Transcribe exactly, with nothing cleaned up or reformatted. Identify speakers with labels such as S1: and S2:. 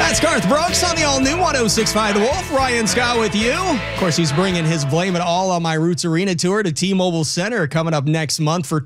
S1: That's Garth Brooks on the all-new one oh six point five The Wolf. Ryan Scott with you. Of course, he's bringing his Blame It All on My Roots Arena tour to T-Mobile Center coming up next month for